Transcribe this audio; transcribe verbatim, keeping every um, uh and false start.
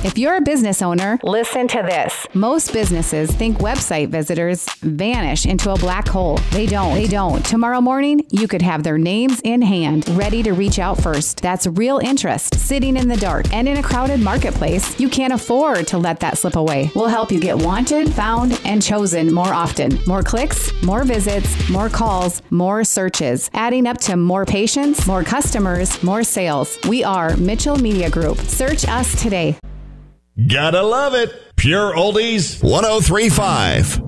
If you're a business owner, listen to this. Most businesses think website visitors vanish into a black hole. They don't. They don't. Tomorrow morning, you could have their names in hand, ready to reach out first. That's real interest sitting in the dark. And in a crowded marketplace, you can't afford to let that slip away. We'll help you get wanted, found, and chosen more often. More clicks, more visits, more calls, more searches, adding up to more patients, more customers, more sales. We are Mitchell Media Group. Search us today. Gotta love it. Pure Oldies one oh three point five.